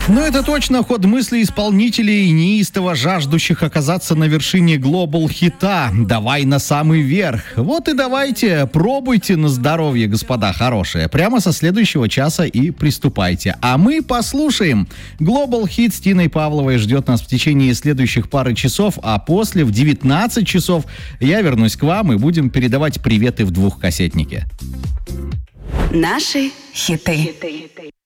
Но это точно ход мысли исполнителей, неистово жаждущих оказаться на вершине глобал-хита. Давай на самый верх. Вот и давайте, пробуйте на здоровье, господа хорошие. Прямо со следующего часа и приступайте. А мы послушаем. Глобал-хит с Тиной Павловой ждет нас в течение следующих пары часов, а после в 19 часов я вернусь к вам и будем передавать приветы в двухкассетнике. Наши хиты.